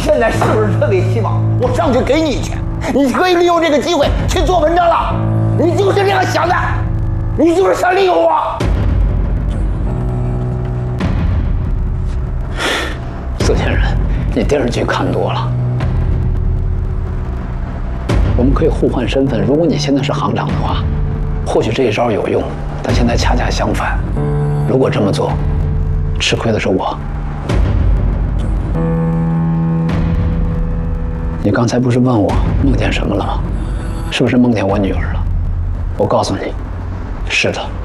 现在是不是特别希望我上去给你钱？你可以利用这个机会去做文章了。你就是这样想的，你就是想利用我。四千人，你电视剧看多了。我们可以互换身份。如果你现在是行长的话，或许这一招有用，但现在恰恰相反。如果这么做，吃亏的是我。你刚才不是问我梦见什么了吗？是不是梦见我女儿了？我告诉你，是的。